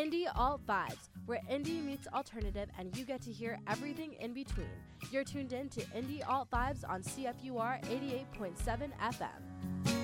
Indie Alt Vibes, where indie meets alternative and you get to hear everything in between. You're tuned in to Indie Alt Vibes on CFUR 88.7 FM.